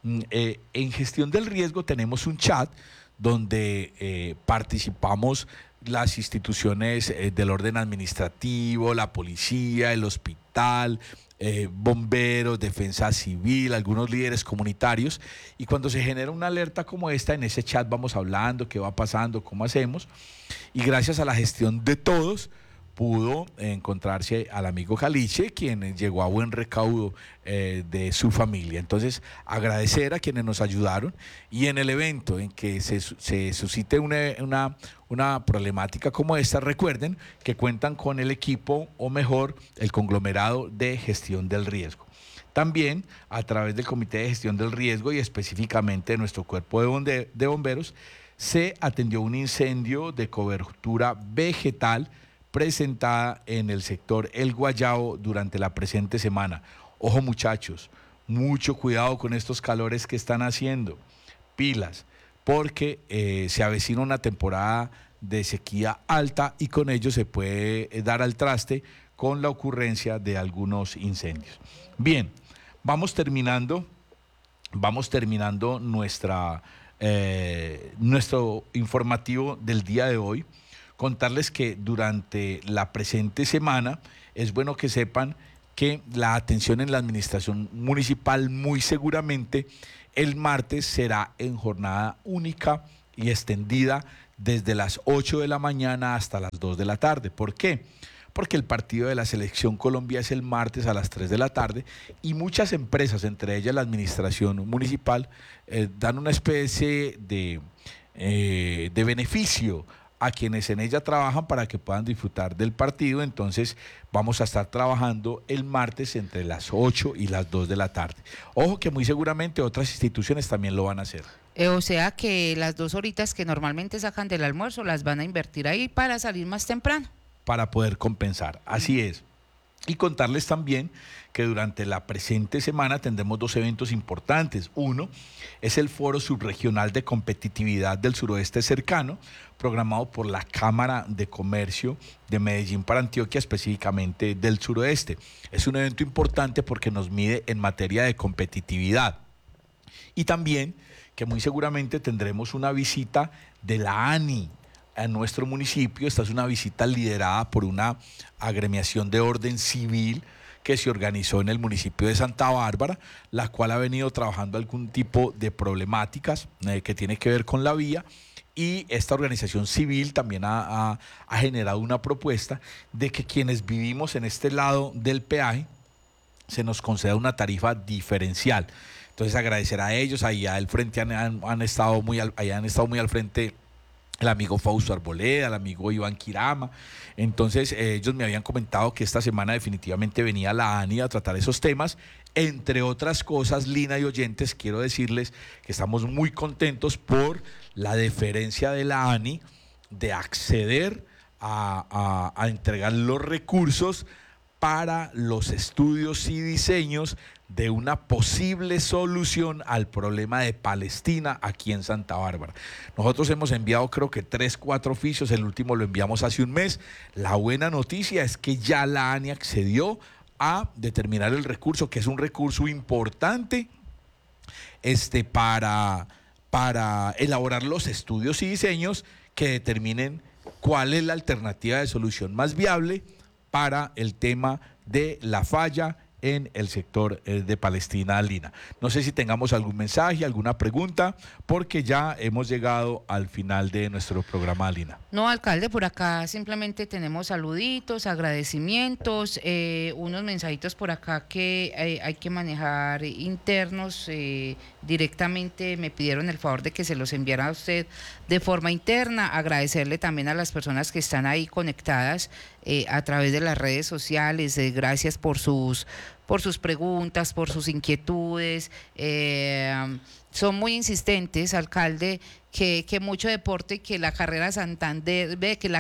En gestión del riesgo tenemos un chat donde participamos las instituciones del orden administrativo, la policía, el hospital, bomberos, defensa civil, algunos líderes comunitarios, y cuando se genera una alerta como esta, en ese chat vamos hablando qué va pasando, cómo hacemos, y gracias a la gestión de todos pudo encontrarse al amigo Caliche, quien llegó a buen recaudo de su familia. Entonces, agradecer a quienes nos ayudaron, y en el evento en que se suscite una problemática como esta, recuerden que cuentan con el equipo, o mejor, el conglomerado de gestión del riesgo. También, a través del Comité de Gestión del Riesgo y específicamente de nuestro cuerpo de bomberos, se atendió un incendio de cobertura vegetal presentada en el sector El Guayabo durante la presente semana. Ojo, muchachos, mucho cuidado con estos calores que están haciendo. Pilas, porque se avecina una temporada de sequía alta y con ello se puede dar al traste con la ocurrencia de algunos incendios. Bien, vamos terminando nuestro informativo del día de hoy. Contarles que durante la presente semana es bueno que sepan que la atención en la administración municipal muy seguramente el martes será en jornada única y extendida desde las 8 de la mañana hasta las 2 de la tarde. ¿Por qué? Porque el partido de la Selección Colombia es el martes a las 3 de la tarde y muchas empresas, entre ellas la administración municipal, dan una especie de beneficio a quienes en ella trabajan para que puedan disfrutar del partido. Entonces vamos a estar trabajando el martes entre las 8 y las 2 de la tarde. Ojo que muy seguramente otras instituciones también lo van a hacer. O sea que las 2 horitas que normalmente sacan del almuerzo las van a invertir ahí para salir más temprano. Para poder compensar, así es. Y contarles también que durante la presente semana tendremos 2 eventos importantes. Uno es el Foro Subregional de Competitividad del Suroeste Cercano, programado por la Cámara de Comercio de Medellín para Antioquia, específicamente del suroeste. Es un evento importante porque nos mide en materia de competitividad. Y también que muy seguramente tendremos una visita de la ANI a nuestro municipio. Esta es una visita liderada por una agremiación de orden civil que se organizó en el municipio de Santa Bárbara, la cual ha venido trabajando algún tipo de problemáticas que tiene que ver con la vía, y esta organización civil también ha generado una propuesta de que quienes vivimos en este lado del peaje se nos conceda una tarifa diferencial. Entonces agradecer a ellos, allá al frente han estado muy al frente el amigo Fausto Arboleda, el amigo Iván Quirama. Entonces ellos me habían comentado que esta semana definitivamente venía la ANI a tratar esos temas. Entre otras cosas, Lina y oyentes, quiero decirles que estamos muy contentos por la deferencia de la ANI de acceder a entregar los recursos para los estudios y diseños de una posible solución al problema de Palestina aquí en Santa Bárbara. Nosotros hemos enviado creo que 3, 4 oficios, el último lo enviamos hace un mes. La buena noticia es que ya la ANI accedió a determinar el recurso, que es un recurso importante para elaborar los estudios y diseños que determinen cuál es la alternativa de solución más viable para el tema de la falla en el sector de Palestina, Lina. No sé si tengamos algún mensaje, alguna pregunta, porque ya hemos llegado al final de nuestro programa, Lina. No, alcalde, por acá simplemente tenemos saluditos, agradecimientos, unos mensajitos por acá que hay que manejar internos. Directamente me pidieron el favor de que se los enviara a usted de forma interna. Agradecerle también a las personas que están ahí conectadas a través de las redes sociales. Gracias por sus preguntas, por sus inquietudes. Son muy insistentes, alcalde, que mucho deporte, que la carrera Santander,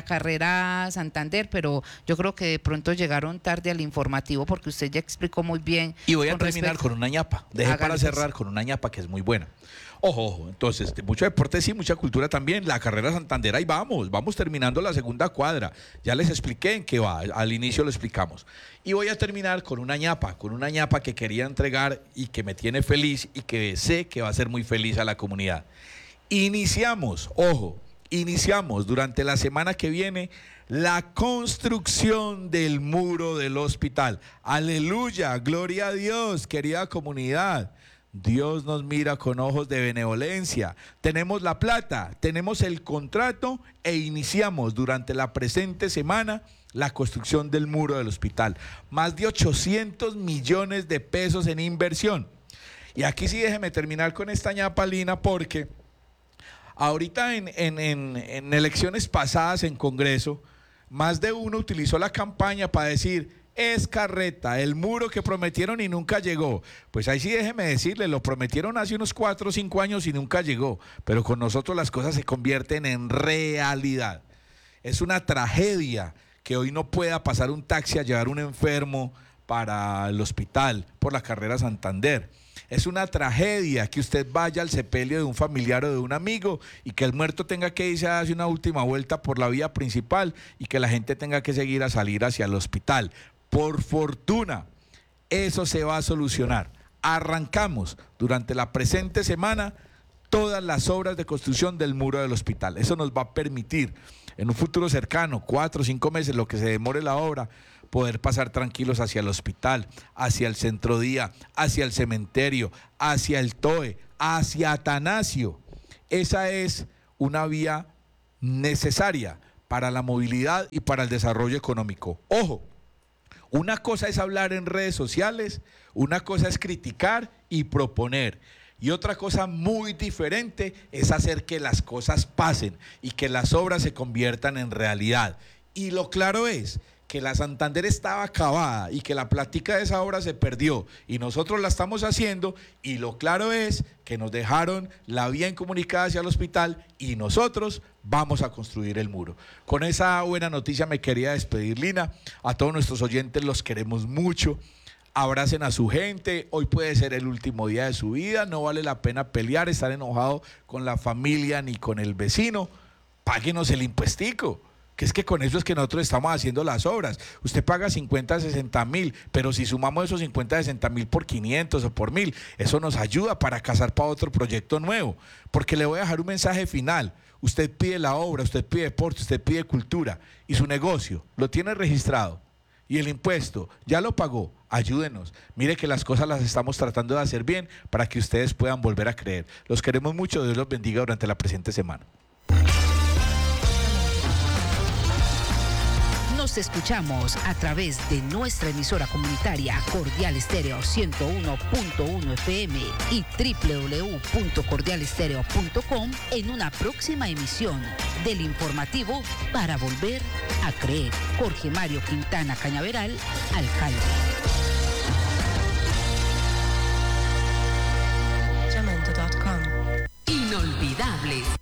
pero yo creo que de pronto llegaron tarde al informativo porque usted ya explicó muy bien. Y voy a terminar con una ñapa, para cerrar con una ñapa que es muy buena. Ojo, entonces, mucho deporte sí, mucha cultura también. La carrera Santander, ahí vamos terminando la segunda cuadra. Ya les expliqué en qué va, al inicio lo explicamos. Y voy a terminar con una ñapa que quería entregar y que me tiene feliz y que sé que va a ser muy feliz a la comunidad. Iniciamos durante la semana que viene la construcción del muro del hospital. Aleluya, gloria a Dios, querida comunidad. Dios nos mira con ojos de benevolencia. Tenemos la plata, tenemos el contrato e iniciamos durante la presente semana la construcción del muro del hospital. Más de 800 millones de pesos en inversión. Y aquí sí déjeme terminar con esta ñapa, Lina, porque ahorita en elecciones pasadas en Congreso, más de uno utilizó la campaña para decir: es carreta, el muro que prometieron y nunca llegó. Pues ahí sí déjeme decirle, lo prometieron hace unos 4 o 5 años y nunca llegó, pero con nosotros las cosas se convierten en realidad. Es una tragedia que hoy no pueda pasar un taxi a llevar un enfermo para el hospital por la carrera Santander. Es una tragedia que usted vaya al sepelio de un familiar o de un amigo y que el muerto tenga que irse a hacer una última vuelta por la vía principal y que la gente tenga que seguir a salir hacia el hospital. Por fortuna, eso se va a solucionar. Arrancamos durante la presente semana todas las obras de construcción del muro del hospital. Eso nos va a permitir en un futuro cercano, 4 o 5 meses, lo que se demore la obra, poder pasar tranquilos hacia el hospital, hacia el centro día, hacia el cementerio, hacia el TOE, hacia Atanasio. Esa es una vía necesaria para la movilidad y para el desarrollo económico. Ojo, una cosa es hablar en redes sociales, una cosa es criticar y proponer. Y otra cosa muy diferente es hacer que las cosas pasen y que las obras se conviertan en realidad. Y lo claro es que la Santander estaba acabada y que la plática de esa obra se perdió y nosotros la estamos haciendo, y lo claro es que nos dejaron la vía incomunicada hacia el hospital y nosotros vamos a construir el muro. Con esa buena noticia me quería despedir, Lina. A todos nuestros oyentes los queremos mucho. Abracen a su gente, hoy puede ser el último día de su vida, no vale la pena pelear, estar enojado con la familia ni con el vecino. Páguenos el impuestico, que es que con eso es que nosotros estamos haciendo las obras. Usted paga 50, 60 mil, pero si sumamos esos 50, 60 mil por 500 o por 1000, eso nos ayuda para casar para otro proyecto nuevo. Porque le voy a dejar un mensaje final. Usted pide la obra, usted pide deporte, usted pide cultura y su negocio lo tiene registrado y el impuesto ya lo pagó. Ayúdenos. Mire que las cosas las estamos tratando de hacer bien para que ustedes puedan volver a creer. Los queremos mucho. Dios los bendiga durante la presente semana. Nos escuchamos a través de nuestra emisora comunitaria Cordial Estéreo 101.1 FM y www.cordialestereo.com en una próxima emisión del informativo para volver a creer. Jorge Mario Quintana Cañaveral, alcalde. Inolvidables.